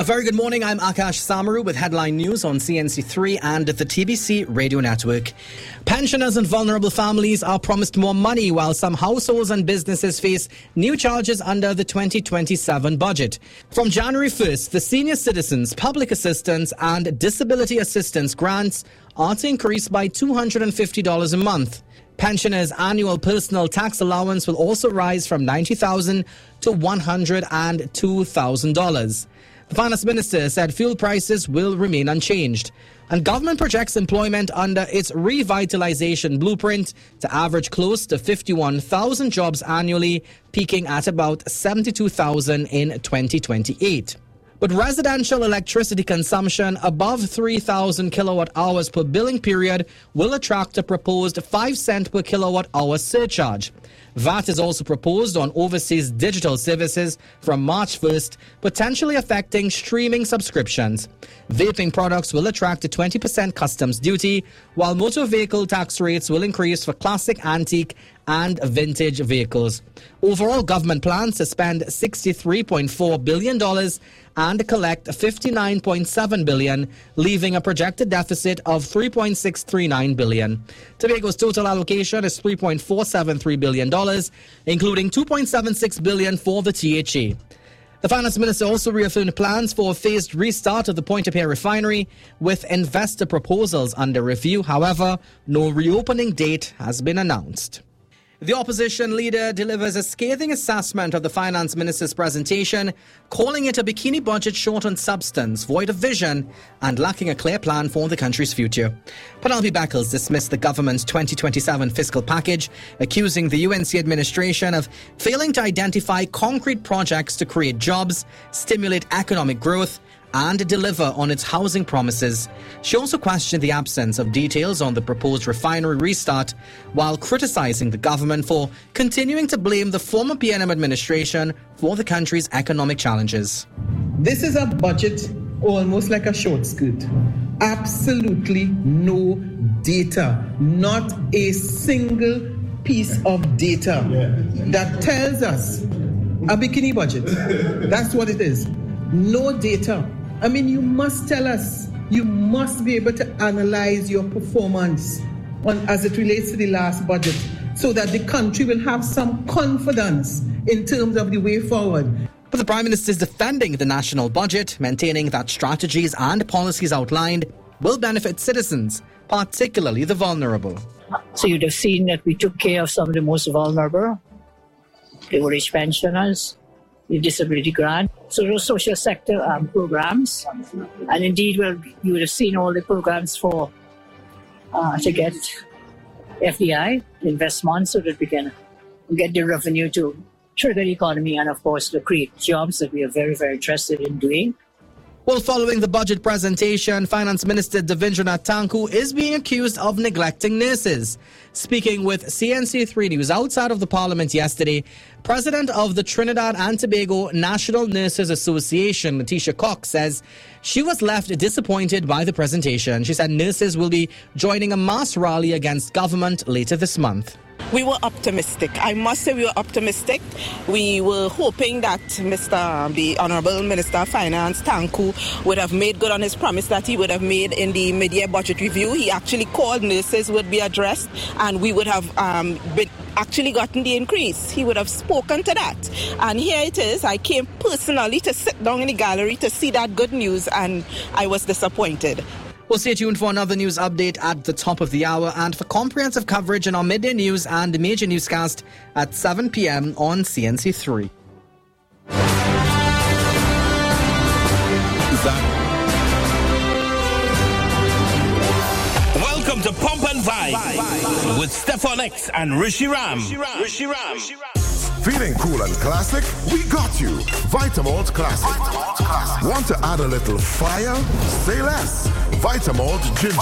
very good morning. I'm Akash Samaru with headline news on CNC3 and the TBC radio network. Pensioners and vulnerable families are promised more money while some households and businesses face new charges under the 2027 budget. From January 1st, the Senior Citizens, Public Assistance and Disability Assistance grants are to increase by $250 a month. Pensioners' annual personal tax allowance will also rise from $90,000 to $102,000. The Finance Minister said fuel prices will remain unchanged, and government projects employment under its revitalization blueprint to average close to 51,000 jobs annually, peaking at about 72,000 in 2028. But residential electricity consumption above 3,000 kilowatt hours per billing period will attract a proposed 5 cent per kilowatt hour surcharge. VAT is also proposed on overseas digital services from March 1st, potentially affecting streaming subscriptions. Vaping products will attract a 20% customs duty, while motor vehicle tax rates will increase for classic, antique and vintage vehicles. Overall, government plans to spend $63.4 billion and collect $59.7 billion, leaving a projected deficit of $3.639 billion. Tobago's total allocation is $3.473 billion, including $2.76 billion for the THA. The Finance Minister also reaffirmed plans for a phased restart of the Pointe-a-Pierre refinery, with investor proposals under review. However, no reopening date has been announced. The opposition leader delivers a scathing assessment of the Finance Minister's presentation, calling it a bikini budget short on substance, void of vision, and lacking a clear plan for the country's future. Penelope Beckles dismissed the government's 2027 fiscal package, accusing the UNC administration of failing to identify concrete projects to create jobs, stimulate economic growth, and deliver on its housing promises. She also questioned the absence of details on the proposed refinery restart, while criticizing the government for continuing to blame the former PNM administration for the country's economic challenges. This is a budget almost like a short skirt. Absolutely no data, not a single piece of data that tells us a bikini budget. That's what it is. No data. I mean, you must tell us. You must be able to analyze your performance as it relates to the last budget, so that the country will have some confidence in terms of the way forward. But the Prime Minister is defending the national budget, maintaining that strategies and policies outlined will benefit citizens, particularly the vulnerable. So you'd have seen that we took care of some of the most vulnerable, the rich pensioners, the disability grant, so those social sector programs, and indeed, you would have seen all the programs for to get FDI investment, so that we can get the revenue to trigger the economy and, of course, to create jobs that we are very, very interested in doing. Well, following the budget presentation, Finance Minister Devindranath Tanku is being accused of neglecting nurses. Speaking with CNC3 News outside of the Parliament yesterday, President of the Trinidad and Tobago National Nurses Association, Letitia Cox, says she was left disappointed by the presentation. She said nurses will be joining a mass rally against government later this month. We were optimistic. I must say we were optimistic. We were hoping that the Honourable Minister of Finance, Tanku, would have made good on his promise that he would have made in the mid-year budget review. He actually called nurses would be addressed, and we would have actually gotten the increase. He would have spoken to that. And here it is. I came personally to sit down in the gallery to see that good news, and I was disappointed. Well, stay tuned for another news update at the top of the hour, and for comprehensive coverage in our midday news and major newscast at 7 p.m. on CNC3. Welcome to Pump and Vibe with Stefan X and Rishi Ram. Feeling cool and classic? We got you. Vitamalt Classic. Want to add a little fire? Say less. Vitamalt Ginger.